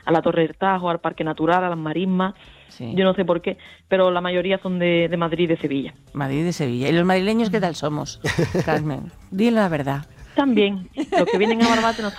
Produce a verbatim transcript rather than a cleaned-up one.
a la Torre del Tajo, al Parque Natural, a las marismas. Sí. Yo no sé por qué, pero la mayoría son de, de Madrid y de Sevilla. Madrid y de Sevilla. ¿Y los madrileños qué tal somos, Carmen? Dile la verdad. También, los que vienen a Barbate no